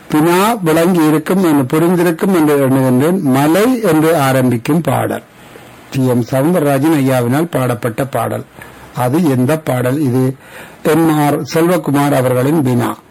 வினா விளங்கி இருக்கும் என்று புரிந்திருக்கும் என்று எண்ணுகின்றேன். மலை என்று ஆரம்பிக்கும் பாடல் டி.எம். சவுந்தரராஜன் ஐயாவினால் பாடப்பட்ட பாடல். அது எந்த பாடல்? இது எம்.ஆர். செல்வகுமார் அவர்களின் வினா.